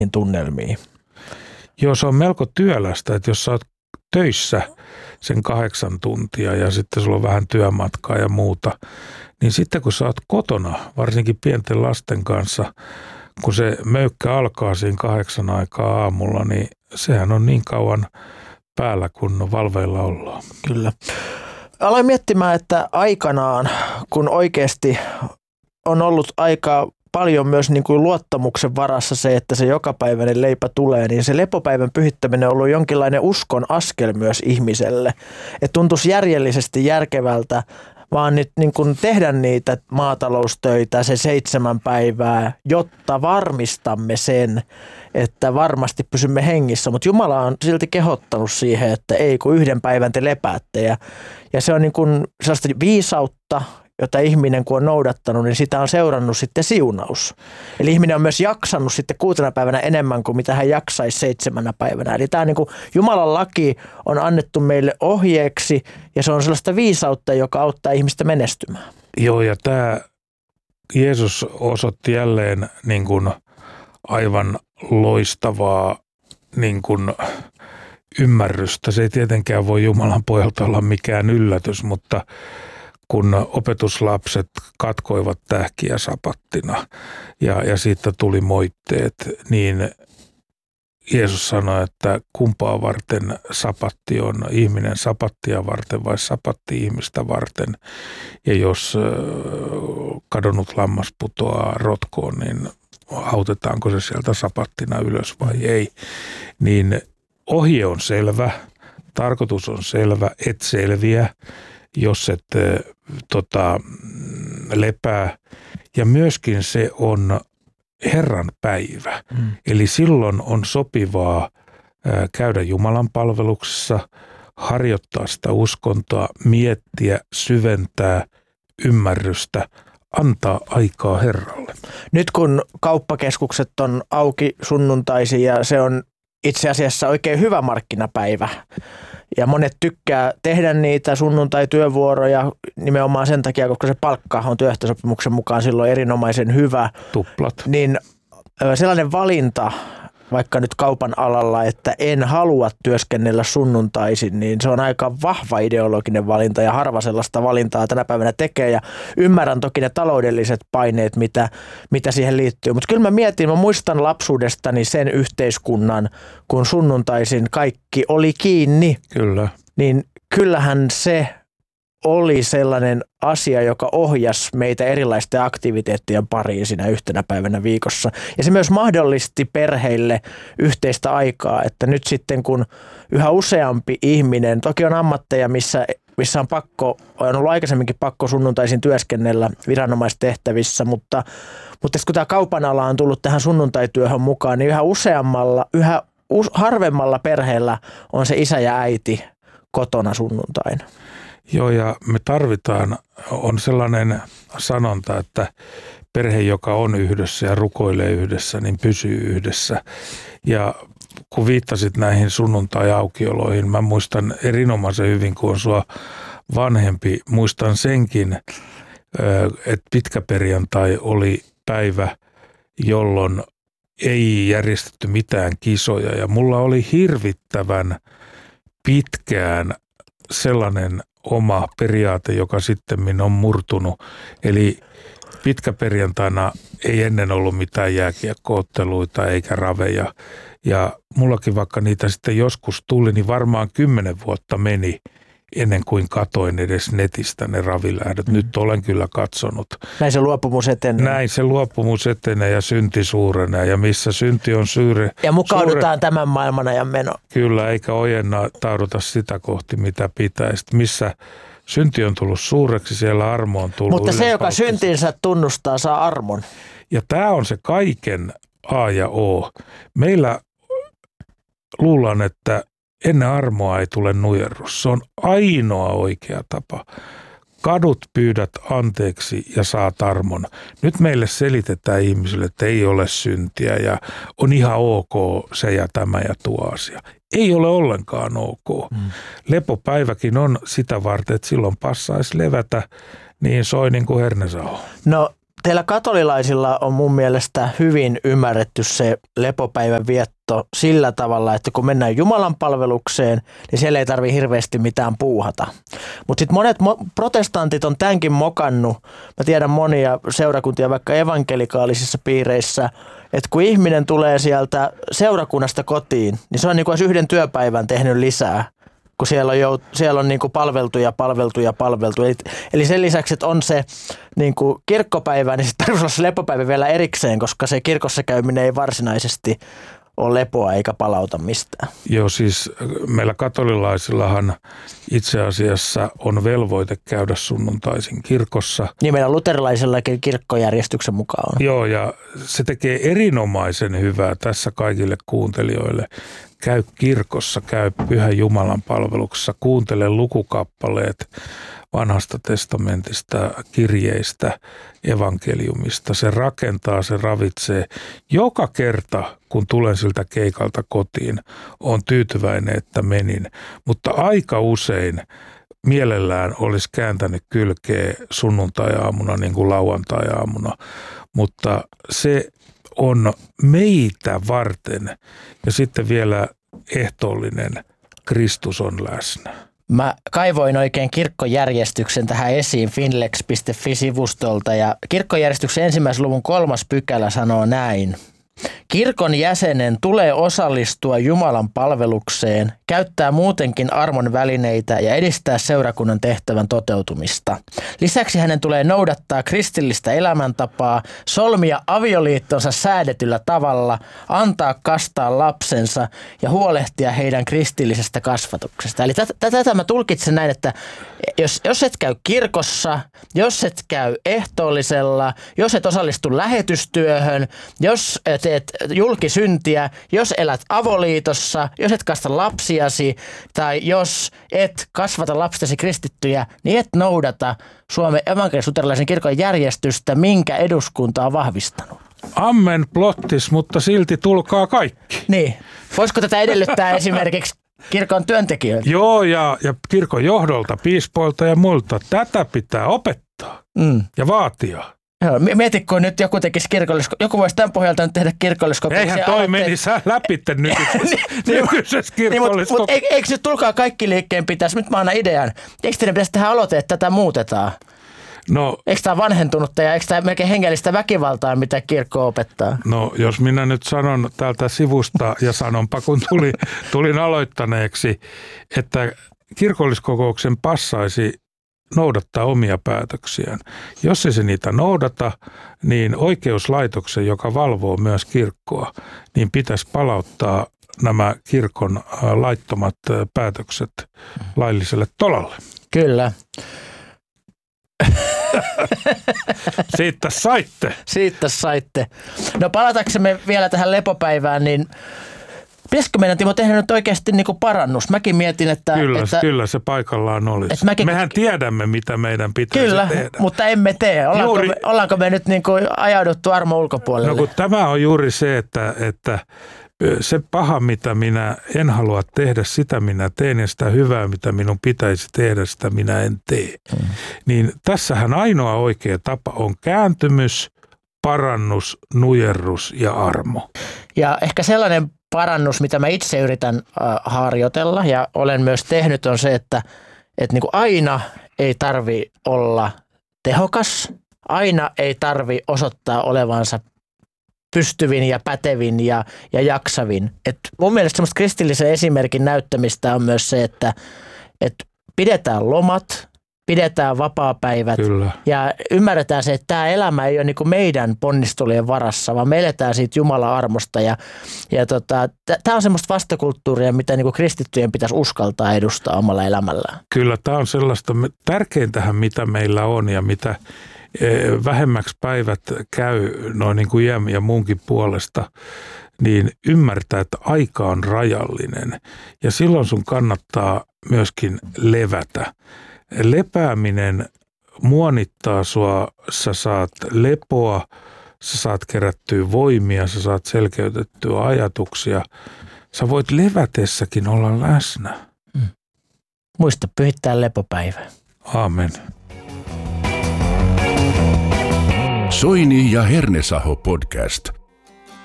tunnelmiin. Joo, se on melko työlästä, että jos sä oot töissä sen 8 tuntia ja sitten sulla on vähän työmatkaa ja muuta, niin sitten kun sä oot kotona, varsinkin pienten lasten kanssa, kun se möykkä alkaa siinä 8 aikaa aamulla, niin sehän on niin kauan päällä, kun valveilla ollaan. Kyllä. Aloin miettimään, että aikanaan, kun oikeasti on ollut aika paljon myös niin kuin luottamuksen varassa se, että se jokapäiväinen leipä tulee, niin se lepopäivän pyhittäminen on ollut jonkinlainen uskon askel myös ihmiselle. Että tuntuisi järjellisesti järkevältä vaan nyt niin kuin tehdä niitä maataloustöitä se 7 päivää, jotta varmistamme sen, että varmasti pysymme hengissä. Mutta Jumala on silti kehottanut siihen, että ei kun 1 päivän te lepäätte. Ja se on niin kuin sellaista viisautta, jota ihminen kun on noudattanut, niin sitä on seurannut sitten siunaus. Eli ihminen on myös jaksanut sitten 6 päivänä enemmän kuin mitä hän jaksaisi 7 päivänä. Eli tämä niin kuin Jumalan laki on annettu meille ohjeeksi ja se on sellaista viisautta, joka auttaa ihmistä menestymään. Joo, ja tämä Jeesus osoitti jälleen niin kuin aivan loistavaa niin kuin ymmärrystä. Se ei tietenkään voi Jumalan pojalta olla mikään yllätys, mutta kun opetuslapset katkoivat tähkiä sapattina ja siitä tuli moitteet, niin Jeesus sanoi, että kumpaa varten sapatti on, ihminen sapattia varten vai sapatti ihmistä varten. Ja jos kadonnut lammas putoaa rotkoon, niin autetaanko se sieltä sapattina ylös vai ei. Niin ohje on selvä, tarkoitus on selvä, et selviä, jos et lepää. Ja myöskin se on Herran päivä. Eli silloin on sopivaa käydä Jumalan palveluksessa, harjoittaa sitä uskontoa, miettiä, syventää ymmärrystä, antaa aikaa Herralle. Nyt kun kauppakeskukset on auki sunnuntaisin ja se on itse asiassa oikein hyvä markkinapäivä, ja monet tykkää tehdä niitä sunnuntai-työvuoroja nimenomaan sen takia, koska se palkka on työehtosopimuksen mukaan silloin erinomaisen hyvä. Tuplat. Niin sellainen valinta vaikka nyt kaupan alalla, että en halua työskennellä sunnuntaisin, niin se on aika vahva ideologinen valinta ja harva sellaista valintaa tänä päivänä tekee. Ja ymmärrän toki ne taloudelliset paineet, mitä siihen liittyy. Mutta kyllä mä muistan lapsuudestani sen yhteiskunnan, kun sunnuntaisin kaikki oli kiinni. Kyllä. Niin kyllähän se oli sellainen asia, joka ohjasi meitä erilaisten aktiviteettien pariin siinä yhtenä päivänä viikossa. Ja se myös mahdollisti perheille yhteistä aikaa, että nyt sitten kun yhä useampi ihminen, toki on ammatteja, missä on ollut aikaisemminkin pakko sunnuntaisin työskennellä viranomaistehtävissä, mutta kun tämä kaupan ala on tullut tähän sunnuntaityöhön mukaan, niin yhä harvemmalla perheellä on se isä ja äiti kotona sunnuntaina. Joo, ja me on sellainen sanonta, että perhe, joka on yhdessä ja rukoilee yhdessä, niin pysyy yhdessä. Ja kun viittasit näihin sunnuntai-aukioloihin, mä muistan erinomaisen hyvin, kun on sua vanhempi. Muistan senkin, että pitkäperjantai oli päivä, jolloin ei järjestetty mitään kisoja. Ja mulla oli hirvittävän pitkään sellainen oma periaate, joka sitten on murtunut. Eli pitkäperjantaina ei ennen ollut mitään jääkiekko-otteluita eikä raveja. Ja mullakin vaikka niitä sitten joskus tuli, niin varmaan 10 vuotta meni ennen kuin katoin edes netistä ne ravilähdöt. Nyt olen kyllä katsonut. Näin se luopumus etenee. Näin se luopumus etenee ja synti suurenee. Ja missä synti on ja mukaudutaan tämän maailman ajan meno. Kyllä, eikä ojennauduta sitä kohti, mitä pitäisi. Missä synti on tullut suureksi, siellä armo on tullut. Mutta se, joka syntinsä tunnustaa, saa armon. Ja tämä on se kaiken A ja O. Meillä luullaan, että ennen armoa ei tule nujerrus. Se on ainoa oikea tapa. Kadut, pyydät anteeksi ja saat armon. Nyt meille selitetään ihmisille, että ei ole syntiä ja on ihan ok se ja tämä ja tuo asia. Ei ole ollenkaan ok. Lepopäiväkin on sitä varten, että silloin passaisi levätä, niin soi niin kuin hernesaho. No teillä katolilaisilla on mun mielestä hyvin ymmärretty se lepopäivän vietto sillä tavalla, että kun mennään Jumalan palvelukseen, niin siellä ei tarvitse hirveästi mitään puuhata. Mutta sitten monet protestantit on tämänkin mokannut. Mä tiedän monia seurakuntia vaikka evankelikaalisissa piireissä, että kun ihminen tulee sieltä seurakunnasta kotiin, niin se on niin kuin olisi yhden työpäivän tehnyt lisää, kun siellä on niin kuin palveltu. Eli sen lisäksi, että on se niin kuin kirkkopäivä, niin sitten tarvitsisi olla se lepopäivä vielä erikseen, koska se kirkossa käyminen ei varsinaisesti ole lepoa eikä palauta mistään. Joo, siis meillä katolilaisillahan itse asiassa on velvoite käydä sunnuntaisin kirkossa. Niin meillä luterilaisillakin kirkkojärjestyksen mukaan on. Joo, ja se tekee erinomaisen hyvää tässä kaikille kuuntelijoille. Käy kirkossa, käy Pyhän Jumalan palveluksessa, kuuntele lukukappaleet Vanhasta testamentista, kirjeistä, evankeliumista. Se rakentaa, se ravitsee. Joka kerta, kun tulen siltä keikalta kotiin, on tyytyväinen, että menin. Mutta aika usein mielellään olisi kääntänyt kylkeä sunnuntai-aamuna niin kuin lauantai-aamuna. Mutta se on meitä varten ja sitten vielä ehtoollinen Kristus on läsnä. Mä kaivoin oikein kirkkojärjestyksen tähän esiin finlex.fi-sivustolta ja kirkkojärjestyksen 1. luvun 3. pykälä sanoo näin. Kirkon jäsenen tulee osallistua Jumalan palvelukseen, käyttää muutenkin armon välineitä ja edistää seurakunnan tehtävän toteutumista. Lisäksi hänen tulee noudattaa kristillistä elämäntapaa, solmia avioliittonsa säädetyllä tavalla, antaa kastaa lapsensa ja huolehtia heidän kristillisestä kasvatuksesta. Eli tätä mä tulkitsen näin, että jos et käy kirkossa, jos et käy ehtoollisella, jos et osallistu lähetystyöhön, jos teet julkisyntiä, jos elät avoliitossa, jos et kasta lapsiasi tai jos et kasvata lapsitasi kristittyjä, niin et noudata Suomen evankelis-luterilaisen kirkon järjestystä, minkä eduskunta on vahvistanut. Amen plottis, mutta silti tulkaa kaikki. Niin. Voisiko tätä edellyttää esimerkiksi kirkon työntekijöiltä? Joo, ja kirkon johdolta, piispoilta ja muilta. Tätä pitää opettaa ja vaatia. Joo, mieti, kun nyt joku tekisi joku voisi tämän pohjalta nyt tehdä kirkolliskokouksia. Eihän toi menisi läpi nykyisessä kirkolliskokouksessa. Mutta eikö nyt tulkaa kaikki liikkeen pitäisi? Nyt mä annan idean. Eikö teidän pitäisi tehdä aloite, että tätä muutetaan? No, eikö tämä vanhentunutta ja eikö tämä melkein hengellistä väkivaltaa, mitä kirkko opettaa? No, jos minä nyt sanon täältä sivusta ja sanonpa, kun tulin aloittaneeksi, että kirkolliskokouksen passaisi noudattaa omia päätöksiään. Jos ei se niitä noudata, niin oikeuslaitoksen, joka valvoo myös kirkkoa, niin pitäisi palauttaa nämä kirkon laittomat päätökset lailliselle tolalle. Kyllä. Siitä saitte. No palataksemme vielä tähän lepopäivään, niin pitäisikö meidän, Timo, tehdä nyt oikeasti niin kuin parannus? Mäkin mietin, että... Kyllä se paikallaan olisi. Mehän tiedämme, mitä meidän pitäisi tehdä. Kyllä, mutta emme tee. Ollaanko me nyt niin kuin ajauduttu armon ulkopuolelle? No kun tämä on juuri se, että se paha, mitä minä en halua tehdä, sitä minä teen, ja sitä hyvää, mitä minun pitäisi tehdä, sitä minä en tee. Niin tässähän ainoa oikea tapa on kääntymys, parannus, nujerrus ja armo. Ja ehkä sellainen parannus, mitä mä itse yritän harjoitella ja olen myös tehnyt, on se, että niin kuin aina ei tarvi olla tehokas, aina ei tarvi osoittaa olevansa pystyvin ja pätevin ja jaksavin. Et mun mielestä semmoista kristillisen esimerkin näyttämistä on myös se, että pidetään lomat, pidetään vapaapäivät. Kyllä. Ja ymmärretään se, että tämä elämä ei ole niin kuin meidän ponnistelujen varassa, vaan me eletään siitä Jumalan armosta. Tämä on semmoista vastakulttuuria, mitä niin kuin kristittyjen pitäisi uskaltaa edustaa omalla elämällään. Kyllä, tämä on sellaista tärkeintähän, mitä meillä on ja mitä vähemmäksi päivät käy noin niin kuin iän ja muunkin puolesta, niin ymmärtää, että aika on rajallinen. Ja silloin sun kannattaa myöskin levätä. Lepääminen muonittaa sua, sä saat lepoa, sä saat kerättyä voimia, sä saat selkeytettyä ajatuksia. Sä voit levätessäkin olla läsnä. Muista pyhittää lepopäivää. Aamen. Soini ja Hernesaho podcast.